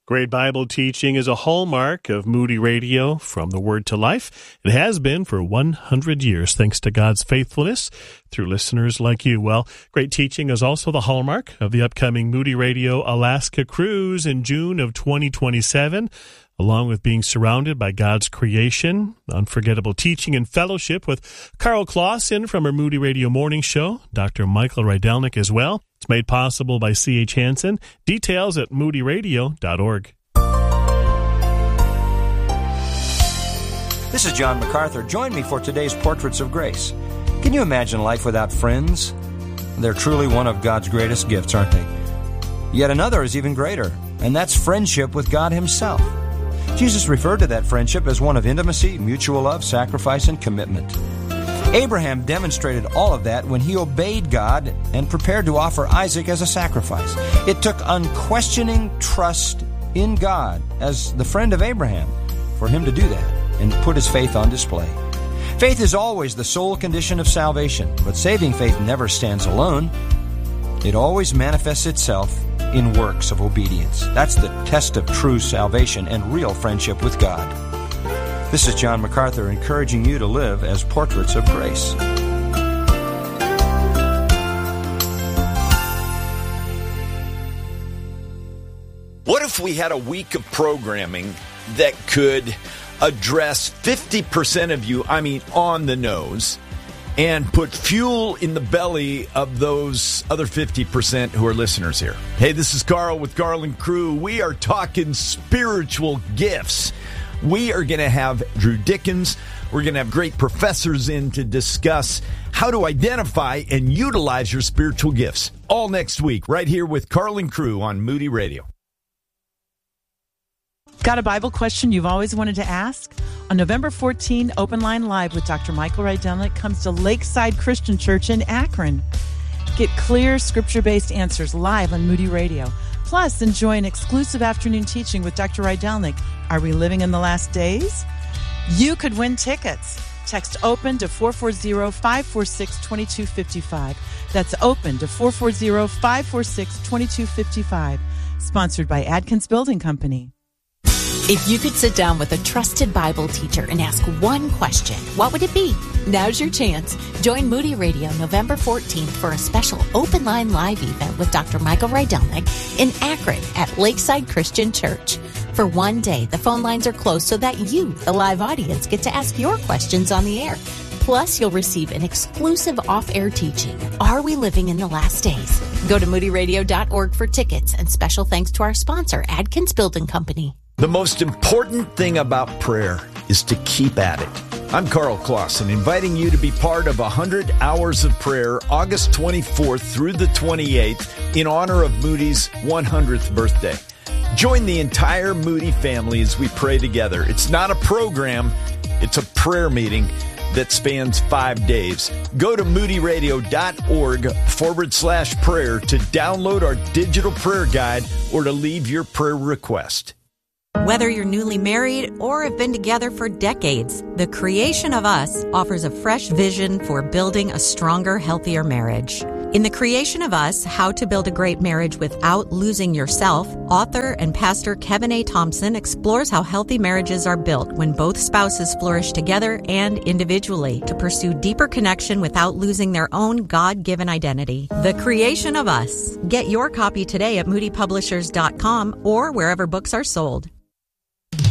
Great Bible teaching is a hallmark of Moody Radio, from the Word to Life. It has been for 100 years, thanks to God's faithfulness through listeners like you. Well, great teaching is also the hallmark of the upcoming Moody Radio Alaska cruise in June of 2027. Along with being surrounded by God's creation, unforgettable teaching and fellowship with Carl Clausen from our Moody Radio Morning Show, Dr. Michael Rydelnik as well. It's made possible by C.H. Hansen. Details at moodyradio.org. This is John MacArthur. Join me for today's Portraits of Grace. Can you imagine life without friends? They're truly one of God's greatest gifts, aren't they? Yet another is even greater, and that's friendship with God Himself. Jesus referred to that friendship as one of intimacy, mutual love, sacrifice, and commitment. Abraham demonstrated all of that when he obeyed God and prepared to offer Isaac as a sacrifice. It took unquestioning trust in God as the friend of Abraham for him to do that and put his faith on display. Faith is always the sole condition of salvation, but saving faith never stands alone. It always manifests itself in works of obedience. That's the test of true salvation and real friendship with God. This is John MacArthur encouraging you to live as portraits of grace. What if we had a week of programming that could address 50% of you, on the nose, and put fuel in the belly of those other 50% who are listeners here? Hey, this is Carl with Garland Crew. We are talking spiritual gifts. We are going to have Drew Dickens. We're going to have great professors in to discuss how to identify and utilize your spiritual gifts. All next week, right here with Garland Crew on Moody Radio. Got a Bible question you've always wanted to ask? On November 14, Open Line Live with Dr. Michael Rydelnik comes to Lakeside Christian Church in Akron. Get clear, scripture-based answers live on Moody Radio. Plus, enjoy an exclusive afternoon teaching with Dr. Rydelnik. Are we living in the last days? You could win tickets. Text OPEN to 440-546-2255. That's OPEN to 440-546-2255. Sponsored by Adkins Building Company. If you could sit down with a trusted Bible teacher and ask one question, what would it be? Now's your chance. Join Moody Radio November 14th for a special Open Line Live event with Dr. Michael Rydelnik in Akron at Lakeside Christian Church. For one day, the phone lines are closed so that you, the live audience, get to ask your questions on the air. Plus, you'll receive an exclusive off-air teaching, Are We Living in the Last Days? Go to moodyradio.org for tickets, and special thanks to our sponsor, Adkins Building Company. The most important thing about prayer is to keep at it. I'm Carl Clausen, inviting you to be part of 100 Hours of Prayer, August 24th through the 28th, in honor of Moody's 100th birthday. Join the entire Moody family as we pray together. It's not a program, it's a prayer meeting that spans 5 days. Go to moodyradio.org/prayer to download our digital prayer guide or to leave your prayer request. Whether you're newly married or have been together for decades, The Creation of Us offers a fresh vision for building a stronger, healthier marriage. In The Creation of Us, How to Build a Great Marriage Without Losing Yourself, author and pastor Kevin A. Thompson explores how healthy marriages are built when both spouses flourish together and individually to pursue deeper connection without losing their own God-given identity. The Creation of Us. Get your copy today at moodypublishers.com or wherever books are sold.